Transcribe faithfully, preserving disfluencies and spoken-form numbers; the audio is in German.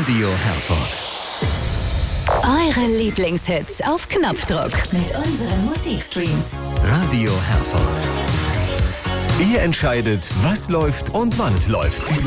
Radio Herford. Eure Lieblingshits auf Knopfdruck mit unseren Musikstreams. Radio Herford. Ihr entscheidet, was läuft und wann es läuft.